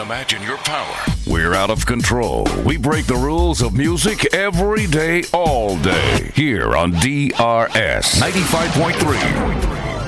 Imagine your power. We're out of control. We break the rules of music every day, all day. Here on DRS 95.3.